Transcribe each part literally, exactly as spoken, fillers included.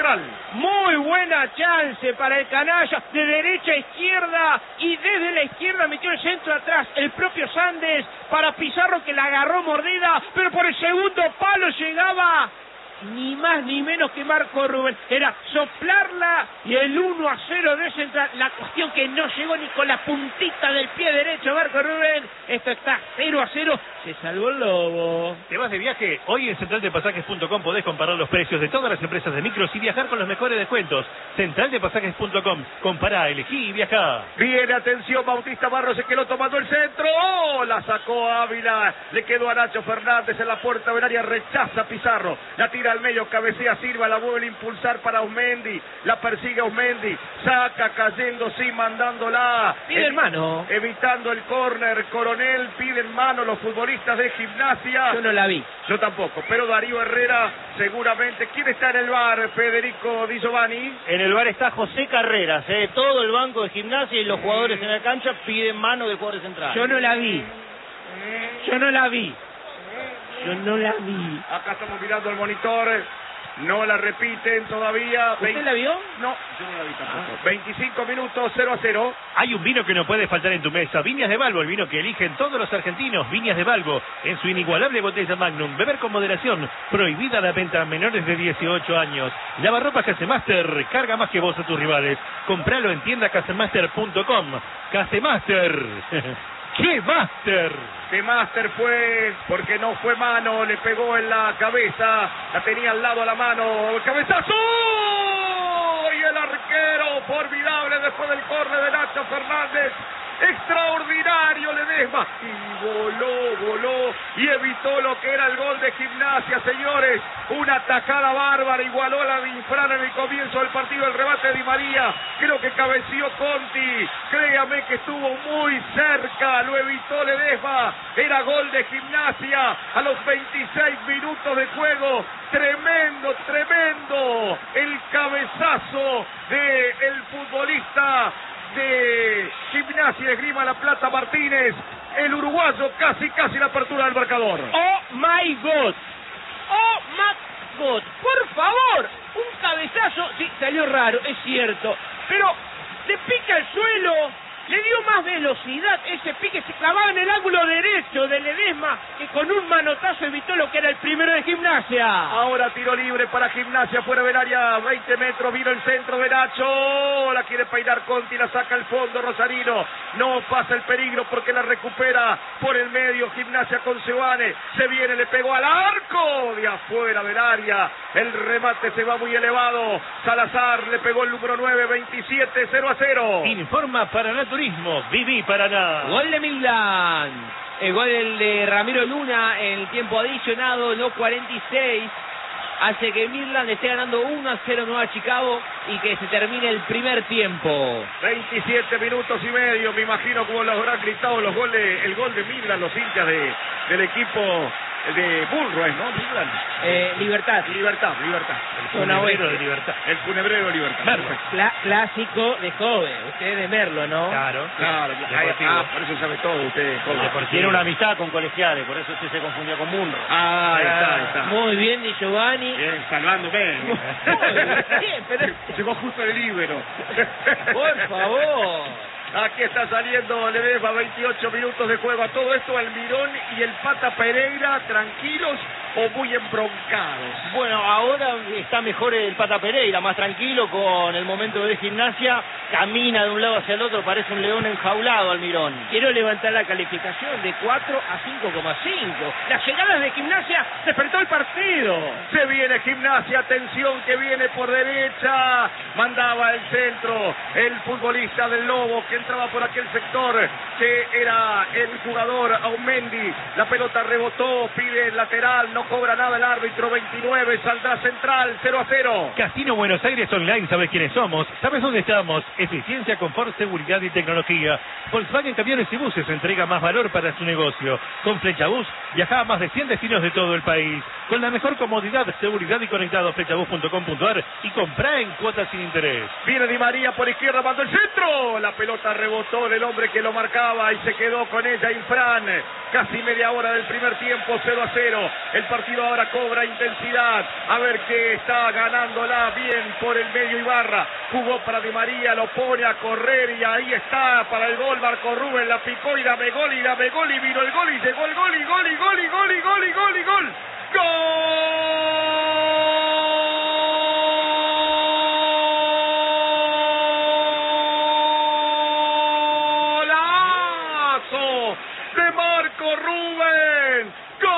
central. Muy buena chance para el canalla, de derecha a izquierda, y desde la izquierda metió el centro atrás el propio Sandes para Pizarro, que la agarró mordida, pero por el segundo palo llegaba ni más ni menos que Marco Rubén. Era soplarla y el uno a cero de Central. La cuestión que no llegó ni con la puntita del pie derecho Marco Rubén. Esto está cero a cero. Se salvó el Lobo. ¿Te vas de viaje? Hoy en central de pasajes punto com podés comparar los precios de todas las empresas de micros y viajar con los mejores descuentos. central de pasajes punto com. Compará, elegí y viajá. Viene, atención, Bautista Barros, que lo tomando el centro. ¡Oh! La sacó Ávila. Le quedó a Nacho Fernández en la puerta del área. Rechaza Pizarro. La tira al medio, cabecea Silva, la vuelve a impulsar para Ausmendi. La persigue Ausmendi. Saca cayendo, sí, mandándola. Pide mano. Evitando el córner. Coronel pide en mano los futbolistas de Gimnasia. Yo no la vi. Yo tampoco, pero Darío Herrera seguramente. ¿Quién está en el bar, Federico Di Giovanni? En el bar está José Carreras, eh. todo el banco de Gimnasia y los jugadores en la cancha piden mano de jugadores centrales. Yo no la vi. Yo no la vi. Yo no la vi. Acá estamos mirando el monitor. No la repiten todavía. ¿Usted veinte... la vio? No, yo no la vi tampoco. Ah. veinticinco minutos, cero a cero. Hay un vino que no puede faltar en tu mesa. Viñas de Balbo, el vino que eligen todos los argentinos. Viñas de Balbo, en su inigualable botella Magnum. Beber con moderación. Prohibida la venta a menores de dieciocho años. Lavarropas Casemaster. Carga más que vos a tus rivales. Compralo en tienda casemaster punto com. Casemaster. ¡Qué Master! ¡Qué Master fue! Porque no fue mano, le pegó en la cabeza, la tenía al lado a la mano, ¡el cabezazo! Y el arquero, formidable después del córner de Nacho Fernández. Extraordinario Ledesma, y voló, voló y evitó lo que era el gol de Gimnasia, señores. Una tajada bárbara, igualó a la de Infran en el comienzo del partido, el remate de Di María. Creo que cabeció Conti, créame que estuvo muy cerca, lo evitó Ledesma. Era gol de Gimnasia a los veintiséis minutos de juego. Tremendo, tremendo el cabezazo del futbolista de Gimnasia Esgrima La Plata, Martínez, el uruguayo, casi casi la apertura del marcador. Oh my God, oh my God, por favor, un cabezazo, sí, salió raro, es cierto, pero le pica el suelo, le dio más velocidad, ese pique se clavaba en el ángulo derecho de Ledesma, que con un manotazo evitó lo que era el primero de Gimnasia. Ahora tiro libre para Gimnasia, fuera del área, veinte metros, vino el centro de Nacho, la quiere peinar Conti, la saca al fondo Rosarino, no pasa el peligro porque la recupera por el medio Gimnasia con Sebane, se viene, le pegó al arco, de afuera del área, el remate se va muy elevado, Salazar le pegó el número nueve, veintisiete, cero a cero. Informa Paraná Turismo, Viví Paraná. Gol de Milán. El gol de Ramiro Luna en el tiempo adicionado, no cuarenta y seis. Hace que Midland esté ganando uno a cero Nueva Chicago y que se termine el primer tiempo. veintisiete minutos y medio, me imagino cómo los habrán gritado los goles, el gol de Midland, los hinchas de, del equipo de Bullroy, ¿no? Midland. Eh, libertad. Libertad, libertad. El funebrero de Libertad. El funebrero de Libertad. Cla clásico de joven, usted es de Merlo, ¿no? Claro. Claro, ah, por eso sabe todo usted. Ah, tiene una amistad con colegiales, por eso usted se confundió con Munro. Ah, ahí está, ahí está. Muy bien, Di Giovanni. Bien, salvándome. Bien, pero... Llegó justo el libero. Por favor. Aquí está saliendo Ledesma, veintiocho minutos de juego. A todo esto Almirón y el Pata Pereira, tranquilos o muy embroncados. Bueno, ahora está mejor el Pata Pereira, más tranquilo con el momento de Gimnasia, camina de un lado hacia el otro, parece un león enjaulado Almirón. Quiero levantar la calificación de cuatro a cinco coma cinco. Las llegadas de Gimnasia despertó el partido. Se viene Gimnasia, atención que viene por derecha, mandaba el centro, el futbolista del Lobo que entraba por aquel sector, que era el jugador Aumendi, la pelota rebotó, pide el lateral, no cobra nada el árbitro, veintinueve, saldrá central, cero a cero. Casino Buenos Aires Online, ¿sabes quiénes somos? ¿Sabes dónde estamos? Eficiencia, confort, seguridad y tecnología. Volkswagen Camiones y Buses entrega más valor para su negocio. Con Flechabus viaja a más de cien destinos de todo el país. Con la mejor comodidad, seguridad y conectado, flechabus punto com punto ar y comprá en cuotas sin interés. Viene Di María por izquierda, mandó el centro, la pelota pelota rebotó del hombre que lo marcaba y se quedó con ella Infran. Casi media hora del primer tiempo, cero a cero. El partido ahora cobra intensidad. A ver qué está ganándola bien por el medio Ibarra. Jugó para Di María, lo pone a correr y ahí está para el gol. Marco Rubén la picó y dame gol y dame gol y vino el gol y llegó el gol y gol y gol y gol y gol y gol y gol. ¡Golazo de Marco Rubén!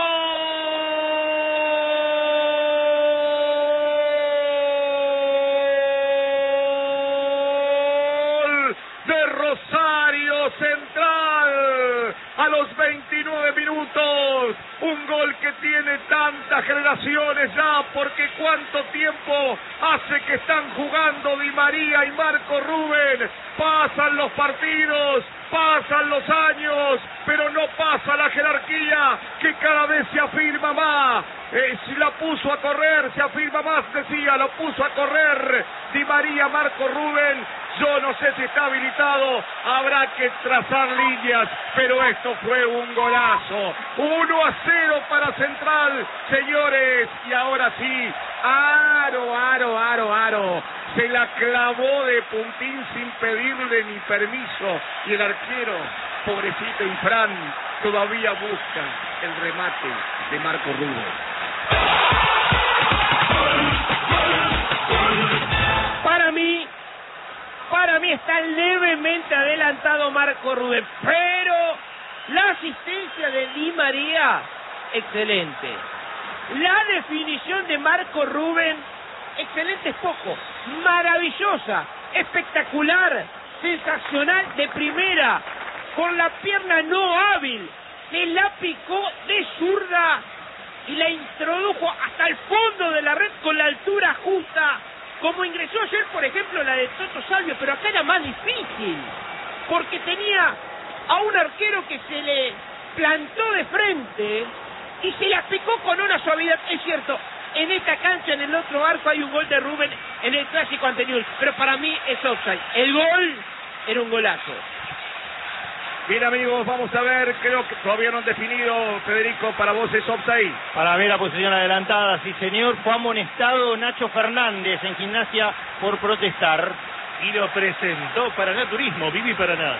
¡Gol de Rosario Central! A los veintinueve minutos, un gol que tiene tantas generaciones ya, porque cuánto tiempo hace que están jugando Di María y Marco Rubén. Pasan los partidos, pasan los años, pero no pasa la jerarquía que cada vez se afirma más. Eh, si la puso a correr, se afirma más, decía, lo puso a correr Di María, Marco Rubén. Yo no sé si está habilitado, habrá que trazar líneas, pero esto fue un golazo. uno a cero para Central, señores, y ahora sí, aro, aro, aro, aro. Se la clavó de puntín sin pedirle ni permiso, y el arquero, pobrecito Infran, todavía busca el remate de Marco Rubén. Para mí, para mí está levemente adelantado Marco Rubén, pero la asistencia de Di María, excelente. La definición de Marco Rubén, excelente es poco, maravillosa, espectacular, sensacional, de primera, con la pierna no hábil, se la picó de zurda y la introdujo hasta el fondo de la red con la altura justa, como ingresó ayer, por ejemplo, la de Toto Salvio, pero acá era más difícil, porque tenía a un arquero que se le plantó de frente y se la picó con una suavidad. Es cierto, en esta cancha, en el otro arco, hay un gol de Rubén en el clásico anterior, pero para mí es offside. El gol era un golazo. Bien, amigos, vamos a ver, creo que todavía no han definido, Federico, para vos es offside. Para ver la posición adelantada, sí señor, fue amonestado Nacho Fernández en Gimnasia por protestar. Y lo presentó Paraná Turismo, Viví Paraná.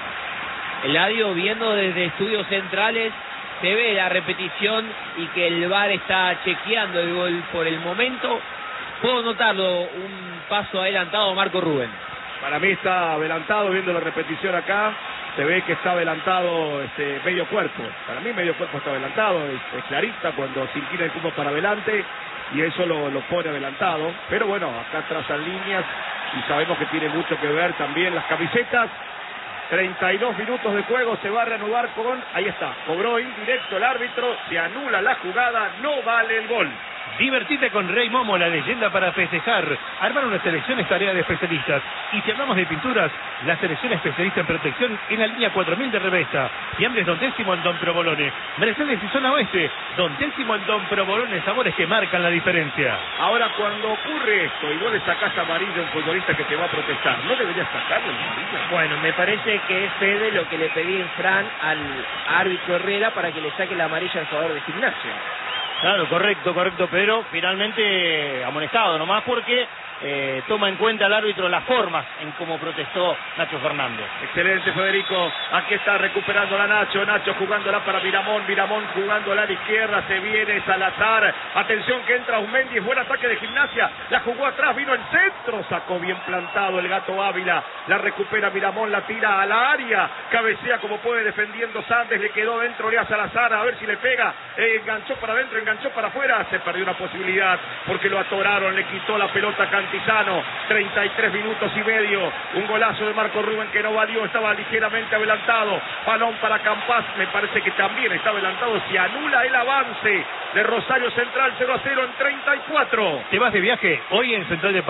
Eladio, viendo desde estudios centrales, se ve la repetición y que el V A R está chequeando el gol por el momento. Puedo notarlo, un paso adelantado Marco Rubén. Para mí está adelantado, viendo la repetición acá, se ve que está adelantado este medio cuerpo. Para mí medio cuerpo está adelantado, es, es clarista cuando se inclina el cubo para adelante y eso lo, lo pone adelantado. Pero bueno, acá trazan líneas y sabemos que tiene mucho que ver también las camisetas. treinta y dos minutos de juego, se va a reanudar con, ahí está, cobró indirecto el árbitro, se anula la jugada, no vale el gol. Divertite con Rey Momo, la leyenda para festejar. Armar una selección es tarea de especialistas. Y si hablamos de pinturas, la selección especialista en protección en la línea cuatro mil de Revesta. Fiambres Don Décimo en Don Provolone. Mercedes y Zona Oeste. Don Décimo en Don Provolone, sabores que marcan la diferencia. Ahora, cuando ocurre esto y vos le sacás amarillo a un futbolista que te va a protestar, ¿no deberías sacarle el amarillo? Bueno, me parece que es Fede lo que le pedí en Fran al árbitro Herrera para que le saque la amarilla al jugador de Gimnasia. Claro, correcto, correcto, pero finalmente amonestado nomás porque eh, toma en cuenta el árbitro las formas en cómo protestó Nacho Fernández. Excelente, Federico. Aquí está recuperando la Nacho. Nacho jugándola para Miramón. Miramón jugándola a la izquierda. Se viene Salazar. Atención que entra Aumendi. Es buen ataque de Gimnasia. La jugó atrás. Vino el centro. Sacó bien plantado el Gato Ávila. La recupera Miramón. La tira a la área. Cabecea como puede defendiendo Sandes. Le quedó dentro de Salazar. A ver si le pega. Eh, enganchó para adentro. Enganchó para afuera. Se perdió una posibilidad porque lo atoraron. Le quitó la pelota Cantizano. treinta y tres minutos y medio. Un golazo de Marco Rubén que no valió. Estaba ligeramente adelantado. Balón para Campas. Me parece que también está adelantado. Se anula el avance de Rosario Central. cero a cero en treinta y cuatro. ¿Te vas de viaje? Hoy en central de pasajes punto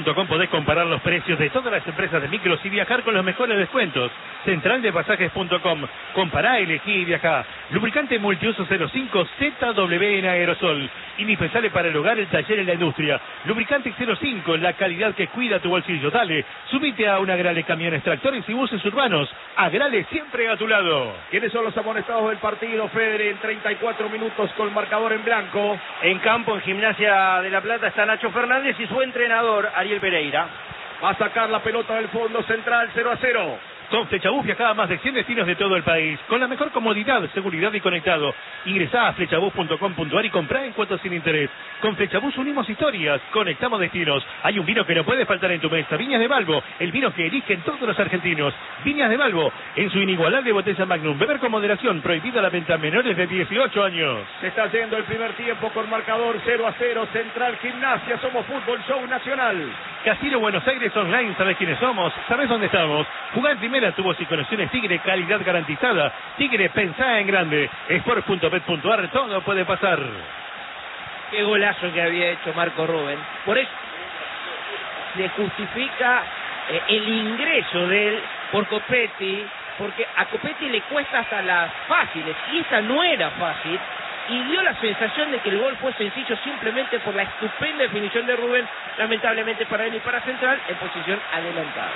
punto com podés comparar los precios de todas las empresas de micros y viajar con los mejores descuentos. central de pasajes punto com. Compará, elegí y viajá. Lubricante multiuso cero cinco Z W en aerosol. Indispensable para el hogar, el taller y la industria. Lubricante cero cinco, la calidad que cuida tu bolsillo. Dale, subite a un Agrale Camiones, Tractores y Buses Urbanos. Agrale siempre a tu lado. ¿Quiénes son los amonestados del partido, Fede? En treinta y cuatro minutos con marcador en blanco. En campo, en Gimnasia de La Plata, está Nacho Fernández y su entrenador, Ariel Pereira. Va a sacar la pelota del fondo central, cero a cero. Con Flechabús viajaba a más de cien destinos de todo el país, con la mejor comodidad, seguridad y conectado. Ingresá a flechabús punto com punto ar y comprá en cuotas sin interés. Con Flechabús unimos historias, conectamos destinos. Hay un vino que no puede faltar en tu mesa, Viñas de Balbo, el vino que eligen todos los argentinos. Viñas de Balbo, en su inigualable botella Magnum. Beber con moderación, prohibida la venta a menores de dieciocho años. Se está yendo el primer tiempo con marcador cero a cero, Central Gimnasia, somos Fútbol Show Nacional. Casino Buenos Aires Online, ¿sabes quiénes somos? ¿Sabes dónde estamos? Jugá en primera, tubos y conexiones Tigre, calidad garantizada. Tigre, pensá en grande. Sport punto bet punto ar, todo puede pasar. Qué golazo que había hecho Marco Rubén. Por eso le justifica eh, el ingreso de él por Copetti, porque a Copetti le cuesta hasta las fáciles, y esta no era fácil. Y dio la sensación de que el gol fue sencillo simplemente por la estupenda definición de Rubén, lamentablemente para él y para Central, en posición adelantada.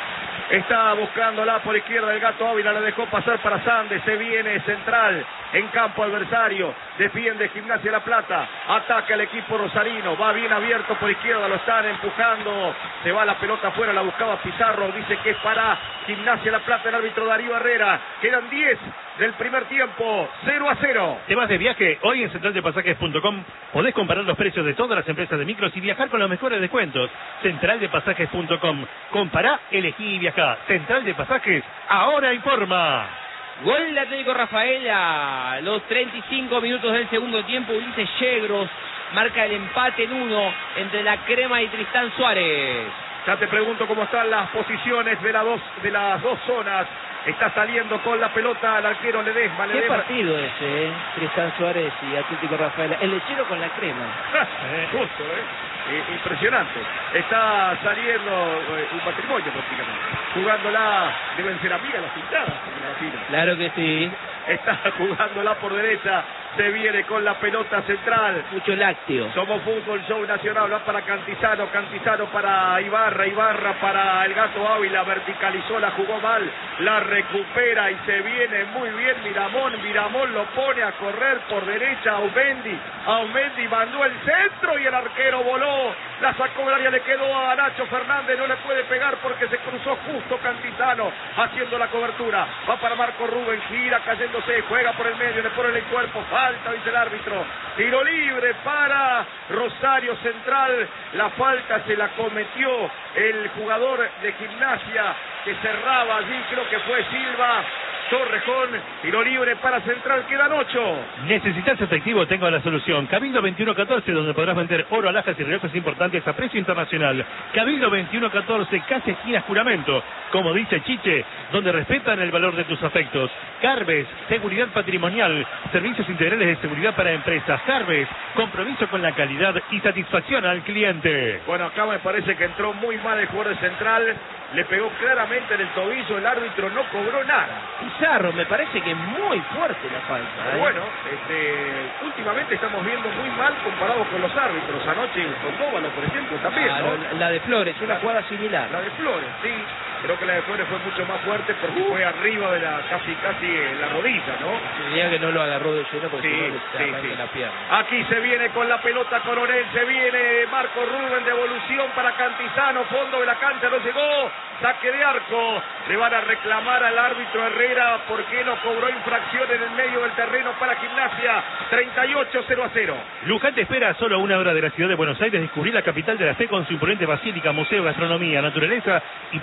Está buscándola por izquierda el Gato Ávila, la dejó pasar para Sandes, se viene Central en campo adversario, defiende Gimnasia La Plata, ataca el equipo rosarino, va bien abierto por izquierda, lo están empujando, se va la pelota afuera, la buscaba Pizarro, dice que es para Gimnasia La Plata, el árbitro Darío Herrera, quedan diez del primer tiempo, cero a cero. ¿Te vas de viaje? Hoy en central de pasajes punto com podés comparar los precios de todas las empresas de micros y viajar con los mejores descuentos. central de pasajes punto com. Compará, elegí y viajá. Central de Pasajes, ahora informa. Gol del Atlético Rafaela, los treinta y cinco minutos del segundo tiempo. Ulises Yegros marca el empate en uno entre la Crema y Tristán Suárez. Ya te pregunto cómo están las posiciones de, la dos, de las dos zonas. Está saliendo con la pelota al arquero Ledesma. ¿Qué Ledesma. partido ese, eh? Tristán Suárez y Atlético Rafaela. El lechero con la Crema. eh, justo, ¿eh? eh, impresionante. Está saliendo eh, un matrimonio prácticamente. Jugándola, deben ser amigas las pintadas, me imagino. Claro que sí. Está jugándola por derecha. Se viene con la pelota central. Mucho lácteo. Somos Fútbol Show Nacional. Va para Cantizano. Cantizano para Ibarra. Ibarra para el Gato Ávila. Verticalizó, la jugó mal. La recupera y se viene muy bien Miramón. Miramón lo pone a correr por derecha. Aumendi. Aumendi mandó el centro y el arquero voló. La sacó del área. Le quedó a Nacho Fernández. No le puede pegar porque se cruzó justo Cantizano haciendo la cobertura. Va para Marco Rubén. Gira cayéndose. Juega por el medio. Le pone el cuerpo. Falta, dice el árbitro. Tiro libre para Rosario Central. La falta se la cometió el jugador de Gimnasia que cerraba allí, creo que fue Silva. Torrejón, tiro libre para Central, quedan ocho. ¿Necesitas efectivo? Tengo la solución. Cabildo veintiuno catorce, donde podrás vender oro, alhajas y relojes importantes a precio internacional. Cabildo veintiuno catorce, casi esquinas Juramento. Como dice Chiche, donde respetan el valor de tus afectos. Carves, seguridad patrimonial, servicios integrales de seguridad para empresas. Carves, compromiso con la calidad y satisfacción al cliente. Bueno, acá me parece que entró muy mal el jugador de Central. Le pegó claramente en el tobillo, el árbitro no cobró nada. Pizarro, me parece que muy fuerte la falta. Pero ¿eh? bueno, este, últimamente estamos viendo muy mal comparados con los árbitros. Anoche con Cóvalo, por ejemplo, también, Claro, ¿no? la de Flores, una La- jugada similar. La de Flores, sí. Creo que la de Flores fue mucho más fuerte porque fue arriba de la casi casi en la rodilla, ¿no? Tenía que no lo agarró de lleno porque Sí, si no le sí, arranca sí. la pierna. Aquí se viene con la pelota Coronel, se viene Marco Rubén, devolución para Cantizano, fondo de la cancha, no llegó, saque de arco, le van a reclamar al árbitro Herrera porque no cobró infracción en el medio del terreno para Gimnasia, treinta y ocho cero a cero. Luján te espera a solo una hora de la ciudad de Buenos Aires, descubrir la capital de la fe con su imponente basílica, museo, gastronomía, naturaleza y propuestas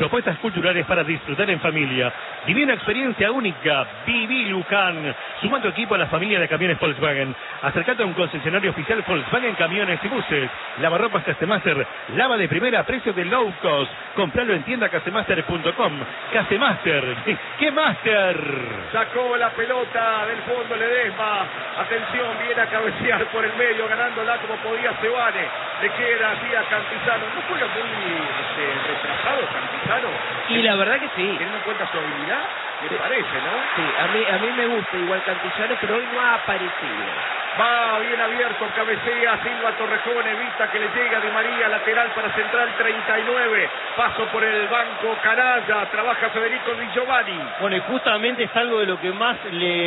culturales para disfrutar en familia. Viví una experiencia única. Viví Luján. Suma tu equipo a la familia de camiones Volkswagen. Acercate a un concesionario oficial Volkswagen Camiones y Buses. Lavarropas Castemaster. Lava de primera a precio de low cost. Compralo en tienda casemaster punto com. Casemaster. ¡Qué master! Sacó la pelota del fondo Ledesma. Atención, viene a cabecear por el medio, ganándola como podía Sebane. Le queda así a Cantizano. No juega muy este, retrasado Cantizano. Y la verdad que sí. Teniendo en cuenta su habilidad, me sí. parece, ¿no? Sí, a mí, a mí me gusta igual Cantizano, pero hoy no ha aparecido. Va bien abierto, cabecea Silva Torrejón, evita que le llega Di María, lateral para Central treinta y nueve. Paso por el banco Canalla, trabaja Federico Di Giovanni. Bueno, y justamente es algo de lo que más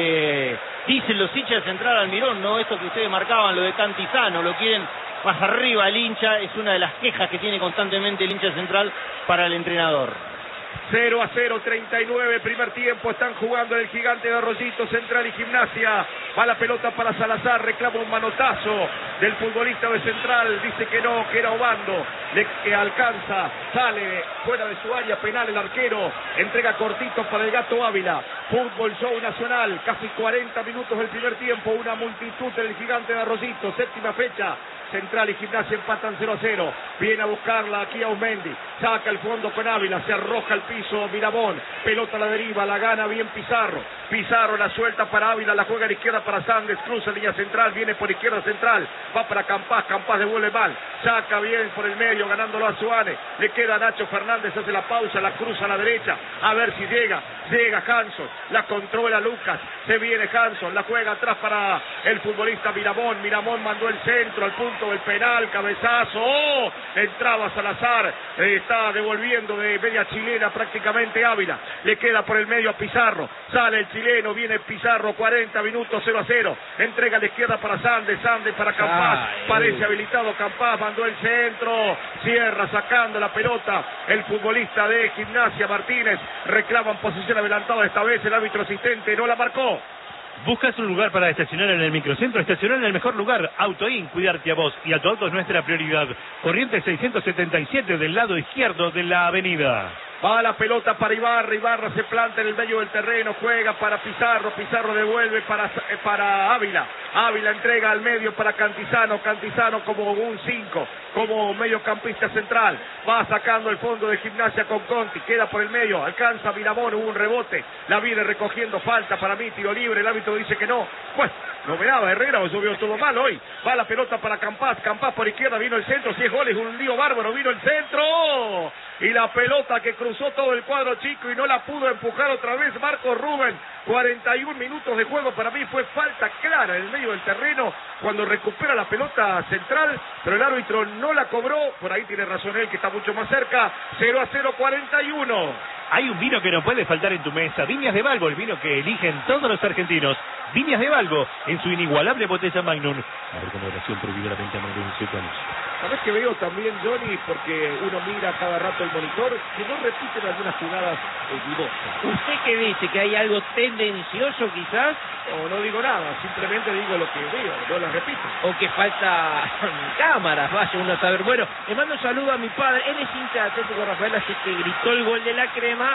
le dicen los hinchas de Central Almirón, ¿no? Esto que ustedes marcaban, lo de Cantizano, lo quieren más arriba el hincha, es una de las quejas que tiene constantemente el hincha central para el entrenador. cero a cero, treinta y nueve, primer tiempo, están jugando el Gigante de Arroyito, Central y Gimnasia. Va la pelota para Salazar, reclama un manotazo del futbolista de Central, dice que no, que era Obando, le que alcanza, sale fuera de su área penal el arquero, entrega cortito para el Gato Ávila. Fútbol Show Nacional, casi cuarenta minutos del primer tiempo, una multitud del Gigante de Arroyito, séptima fecha. Central y Gimnasia empatan cero a cero. Viene a buscarla aquí a Aumendi. Saca el fondo con Ávila. Se arroja al piso Miramón. Pelota a la deriva. La gana bien Pizarro. Pizarro la suelta para Ávila. La juega a la izquierda para Sandes. Cruza línea central. Viene por izquierda Central. Va para Campás. Campás devuelve mal. Saca bien por el medio. Ganándolo a Suárez. Le queda a Nacho Fernández. Hace la pausa. La cruza a la derecha. A ver si llega. Llega Hanson. La controla Lucas. Se viene Hanson. La juega atrás para el futbolista Miramón. Miramón mandó el centro al punto del penal, cabezazo, oh, entraba Salazar, eh, está devolviendo de media chilena prácticamente Ávila, le queda por el medio a Pizarro, sale el chileno, viene Pizarro, cuarenta minutos, cero a cero, entrega a la izquierda para Sandes, Sandes para Campás, Ay, parece habilitado Campás, mandó el centro, cierra sacando la pelota, el futbolista de Gimnasia Martínez, reclaman posición adelantada esta vez, el árbitro asistente no la marcó. ¿Buscas un lugar para estacionar en el microcentro? Estacionar en el mejor lugar. Autoin, cuidarte a vos y a tu auto es nuestra prioridad. Corriente seiscientos setenta y siete del lado izquierdo de la avenida. Va la pelota para Ibarra, Ibarra se planta en el medio del terreno, juega para Pizarro, Pizarro devuelve para, para Ávila, Ávila entrega al medio para Cantizano, Cantizano como un cinco, como mediocampista central, va sacando el fondo de Gimnasia con Conti, queda por el medio, alcanza Miramón, hubo un rebote, la viene recogiendo, falta para mí, tiro libre, el árbitro dice que no, pues no me daba Herrera, o yo veo todo mal hoy, va la pelota para Campás, Campás por izquierda, vino el centro, si es gol es un lío bárbaro, vino el centro, y la pelota que cruzó todo el cuadro chico y no la pudo empujar otra vez Marco Rubén, cuarenta y un minutos de juego, para mí fue falta clara en el medio del terreno, cuando recupera la pelota Central, pero el árbitro no la cobró, por ahí tiene razón él que está mucho más cerca, cero a cero, cuarenta y uno. Hay un vino que no puede faltar en tu mesa, Viñas de Valgo, el vino que eligen todos los argentinos. Viñas de Valgo, en su inigualable botella Magnum. La recomendación prohibida la venta a Magnum siete años. ¿Sabés que veo también, Johnny? Porque uno mira cada rato el monitor, que no repiten algunas jugadas equívocas. ¿Usted qué dice? ¿Que hay algo tendencioso quizás? O no digo nada, simplemente digo lo que veo, no las repito. O que falta cámaras, vaya uno a saber. Bueno, le mando un saludo a mi padre, él es hincha de Atlético Rafael, así que gritó el gol de la crema.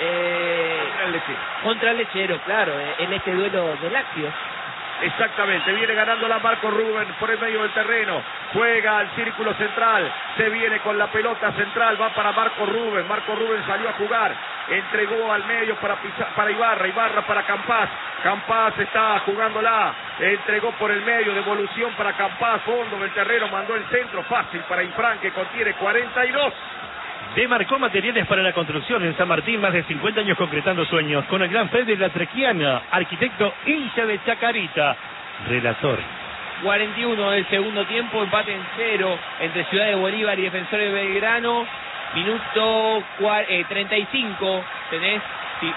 Eh, contra el lechero. Contra el lechero, claro, en este duelo de lácteos. Exactamente, viene ganando la Marco Rubén por el medio del terreno, juega al círculo central, se viene con la pelota central, va para Marco Rubén, Marco Rubén salió a jugar, entregó al medio para, para Ibarra, Ibarra para Campás, Campás está jugándola, entregó por el medio, devolución para Campás, fondo del terreno, mandó el centro, fácil para Infran que contiene cuarenta y dos. Demarcó materiales para la construcción en San Martín, más de cincuenta años concretando sueños, con el gran Fede La Trequiana, arquitecto hincha de Chacarita, relator. cuarenta y uno del segundo tiempo, empate en cero entre Ciudad de Bolívar y Defensor de Belgrano, minuto eh, treinta y cinco, tenés, sí.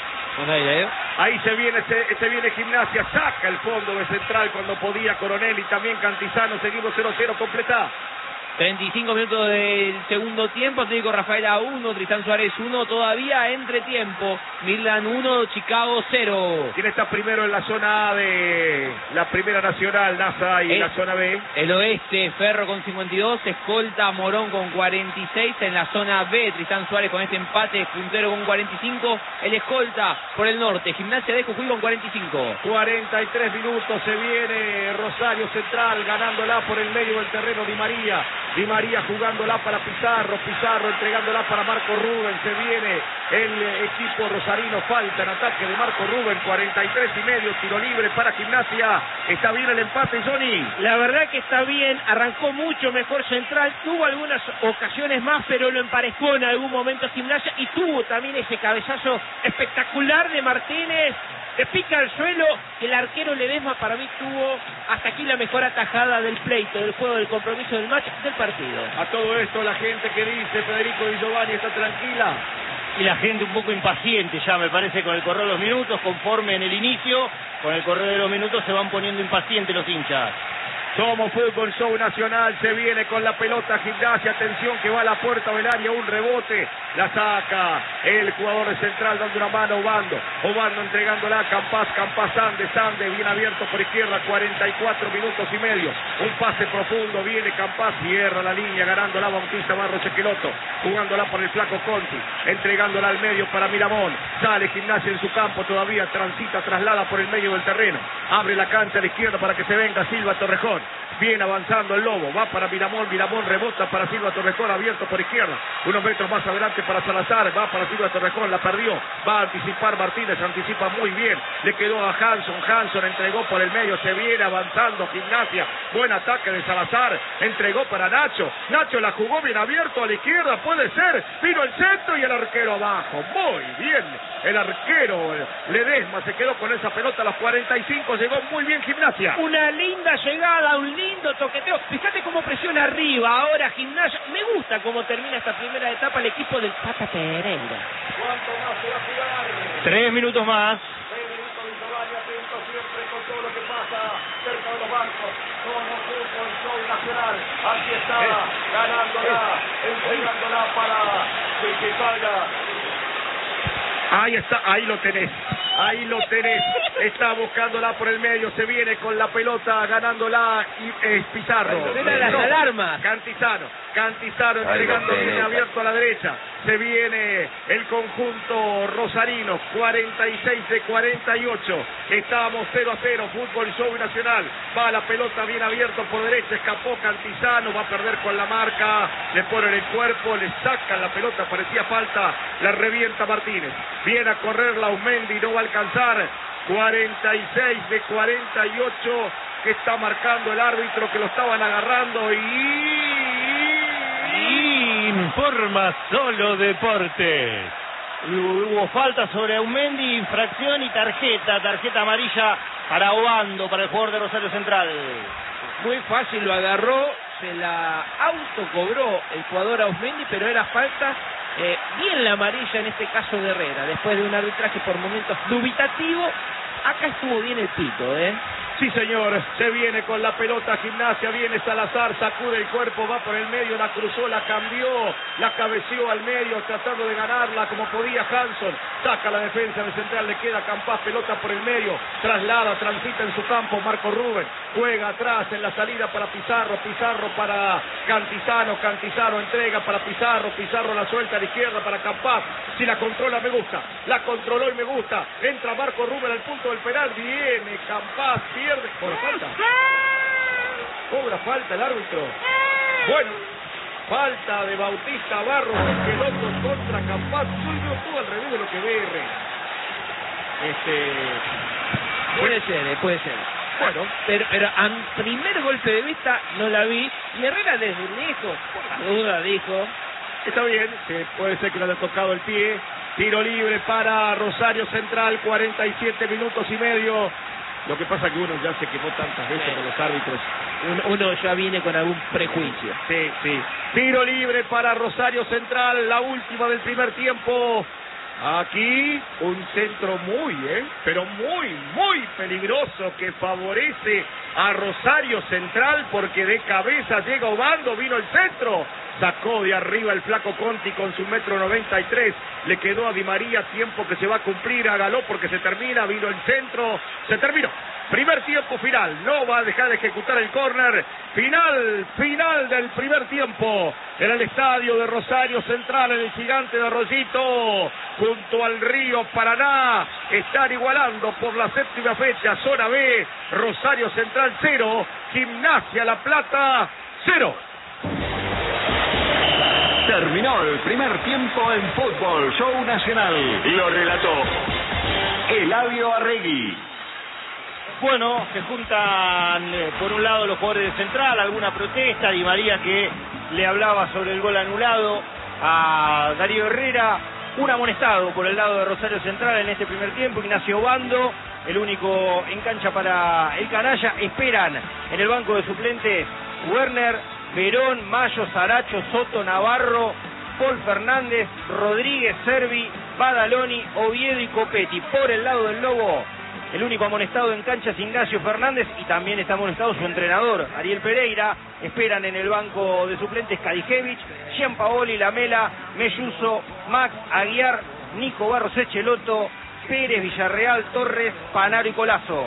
Ahí se viene, se, se viene Gimnasia, saca el fondo de Central cuando podía Coronel y también Cantizano, seguimos cero a cero, completa. treinta y cinco minutos del segundo tiempo, Atlético Rafaela uno, Tristán Suárez uno, todavía entre tiempo, Midland uno, Chicago cero. ¿Quién está primero en la zona A de la Primera Nacional, NASA, y el, la zona B? El Oeste, Ferro con cincuenta y dos, escolta Morón con cuarenta y seis, en la zona B, Tristán Suárez con este empate, puntero con cuarenta y cinco, el escolta por el norte, Gimnasia de Jujuy con cuarenta y cinco. cuarenta y tres minutos, se viene Rosario Central ganándola por el medio del terreno Di María. Di María jugándola para Pizarro, Pizarro entregándola para Marco Rubén, se viene el equipo rosarino, falta en ataque de Marco Rubén, cuarenta y tres y medio, tiro libre para Gimnasia. Está bien el empate, Johnny. La verdad que está bien, arrancó mucho mejor Central, tuvo algunas ocasiones más, pero lo emparejó en algún momento Gimnasia y tuvo también ese cabezazo espectacular de Martínez. Le pica al suelo, el arquero Ledesma para mí tuvo hasta aquí la mejor atajada del pleito, del juego, del compromiso, del match, del partido. A todo esto la gente que dice Federico Di Giovanni está tranquila. Y la gente un poco impaciente ya, me parece, con el correr de los minutos, conforme en el inicio, con el correr de los minutos se van poniendo impacientes los hinchas. Somos Fútbol Show Nacional, se viene con la pelota Gimnasia, atención que va a la puerta del área, un rebote, la saca el jugador de Central dando una mano a Obando, Obando entregándola a Campas, Campas Sande, Sande bien abierto por izquierda, cuarenta y cuatro minutos y medio, un pase profundo, viene Campas, cierra la línea, ganándola Bautista Barros Esqueloto, jugándola por el flaco Conti, entregándola al medio para Miramón, sale Gimnasia en su campo todavía, transita, traslada por el medio del terreno, abre la cancha a la izquierda para que se venga Silva Torrejón. Viene avanzando el Lobo, va para Miramón, Miramón rebota para Silva Torrejón, abierto por izquierda, unos metros más adelante para Salazar, va para Silva Torrejón, la perdió, va a anticipar Martínez, anticipa muy bien, le quedó a Hanson, Hanson entregó por el medio, se viene avanzando Gimnasia, buen ataque de Salazar, entregó para Nacho, Nacho la jugó bien abierto a la izquierda, puede ser, vino el centro y el arquero abajo, muy bien, el arquero Ledesma se quedó con esa pelota a los cuarenta y cinco, llegó muy bien Gimnasia. Una linda llegada, un lindo toqueteo. Fíjate cómo presiona arriba ahora Gimnasia. Me gusta cómo termina esta primera etapa el equipo del Tata Pereira. ¿Cuánto más se va a jugar? Tres minutos más. Tres minutos de Giovanni, atento siempre con todo lo que pasa cerca de los bancos. Somos Fútbol Show Nacional. Aquí está, ganándola, entregándola para que, que salga. Ahí está, ahí lo tenés. Ahí lo tenés, está buscándola por el medio, se viene con la pelota, ganándola y es Pizarro. Suenan las alarmas. Cantizano, Cantizano entregando, viene abierto a la derecha, se viene el conjunto rosarino, cuarenta y seis de cuarenta y ocho, estábamos cero a cero, Fútbol Show Nacional, va la pelota bien abierto por derecha, escapó Cantizano, va a perder con la marca, le ponen el cuerpo, le sacan la pelota, parecía falta, la revienta Martínez, viene a correr la Ausmendi, no va a alcanzar, cuarenta y seis de cuarenta y ocho que está marcando el árbitro, que lo estaban agarrando y... Informa Solo Deportes. Hubo falta sobre Aumendi, infracción y tarjeta, tarjeta amarilla para Obando, para el jugador de Rosario Central. Muy fácil, lo agarró, se la autocobró el jugador Ausmendi, pero era falta. Eh, bien la amarilla en este caso de Herrera, después de un arbitraje por momentos dubitativo. Acá estuvo bien el pito, ¿eh? Sí, señor, se viene con la pelota Gimnasia, viene Salazar, sacude el cuerpo, va por el medio, la cruzó, la cambió, la cabeció al medio, tratando de ganarla como podía Hanson, saca la defensa de Central, le queda Campas, pelota por el medio, traslada, transita en su campo, Marco Rubén, juega atrás en la salida para Pizarro, Pizarro para Cantizano, Cantizano entrega para Pizarro, Pizarro la suelta a la izquierda para Campas, si la controla me gusta, la controló y me gusta, entra Marco Rubén al punto del penal, viene Campas, pierde, por falta, cobra falta el árbitro, bueno, falta de Bautista Barros, Esqueloto contra Campas, soy yo todo al revés de lo que ve R. Este, Puede ser, eh, puede ser. bueno, Pero, pero a primer golpe de vista no la vi. Y Herrera desde lejos, por la duda, dijo. está bien, que puede ser que le haya tocado el pie, tiro libre para Rosario Central, cuarenta y siete minutos y medio. Lo que pasa que uno ya se quemó tantas veces con los árbitros. Uno, uno ya viene con algún prejuicio. Sí, sí. Tiro libre para Rosario Central, la última del primer tiempo. Aquí un centro muy, eh, pero muy, muy peligroso que favorece a Rosario Central porque de cabeza llega Obando, vino el centro, sacó de arriba el flaco Conti con su metro noventa y tres, le quedó a Di María, tiempo que se va a cumplir, hágalo porque se termina, vino el centro, se terminó. Primer tiempo final, no va a dejar de ejecutar el córner, final, final del primer tiempo, en el estadio de Rosario Central, en el Gigante de Arroyito, junto al río Paraná, están igualando por la séptima fecha, zona B, Rosario Central cero, Gimnasia La Plata cero. Terminó el primer tiempo en Fútbol Show Nacional. Lo relató Eladio Arregui. Bueno, se juntan eh, por un lado los jugadores de Central, alguna protesta, Di María que le hablaba sobre el gol anulado a Darío Herrera, un amonestado por el lado de Rosario Central en este primer tiempo, Ignacio Obando, el único en cancha para el canalla. Esperan en el banco de suplentes Werner, Verón, Mayo, Saracho, Soto, Navarro, Paul Fernández, Rodríguez, Servi, Badaloni, Oviedo y Copetti. Por el lado del Lobo, el único amonestado en cancha es Ignacio Fernández y también está amonestado su entrenador, Ariel Pereira. Esperan en el banco de suplentes Kadijevich, Gianpaoli, Lamela, Melluso, Max, Aguiar, Nico Barros Echeloto, Pérez, Villarreal, Torres, Panaro y Colazo.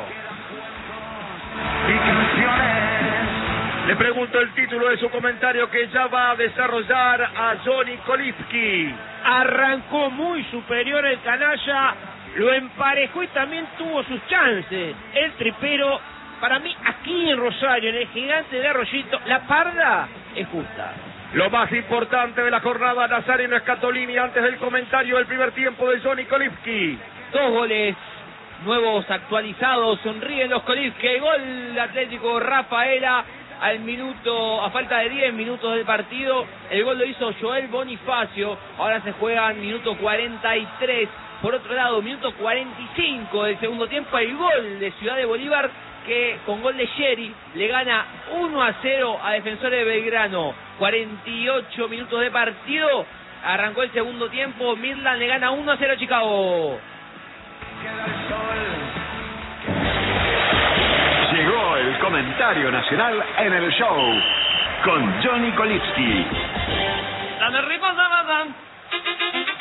Le pregunto el título de su comentario que ya va a desarrollar a Johnny Kolipski. Arrancó muy superior el canalla, lo emparejó y también tuvo sus chances. El tripero, para mí, aquí en Rosario, en el Gigante de Arroyito, la parda es justa. Lo más importante de la jornada, Nazareno Escatolini, antes del comentario del primer tiempo de Johnny Kolipski. Dos goles nuevos actualizados, sonríen los Kolipski. El gol Atlético Rafaela al minuto, a falta de diez minutos del partido. El gol lo hizo Joel Bonifacio. Ahora se juegan minuto cuarenta y tres. Por otro lado, minuto cuarenta y cinco del segundo tiempo, el gol de Ciudad de Bolívar, que con gol de Sherry le gana uno a cero a Defensores de Belgrano. cuarenta y ocho minutos de partido, arrancó el segundo tiempo, Midland le gana uno a cero a Chicago. Llegó el comentario nacional en el show con Johnny Kolipski. ¡Dame ripa,